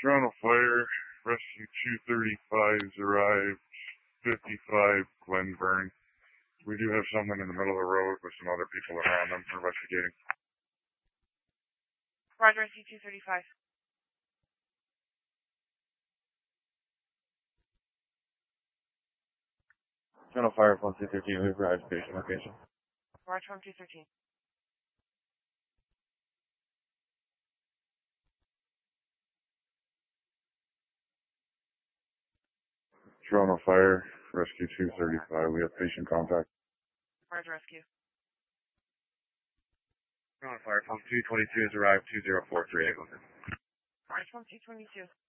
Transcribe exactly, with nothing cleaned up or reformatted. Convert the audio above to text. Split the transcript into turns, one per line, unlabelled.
Toronto Fire, Rescue two thirty-five's arrived, fifty-five Glenburn. We do have someone in the middle of the road with some other people around them investigating.
Roger, Rescue two thirty-five.
Toronto Fire, one two thirteen, we've arrived at patient location.
Roger, one two thirteen.
Toronto Fire, Rescue two thirty-five, we have patient contact.
Roger, Rescue.
Toronto Fire, one two twenty-two has arrived, two zero four three eight.
Roger, one two twenty-two.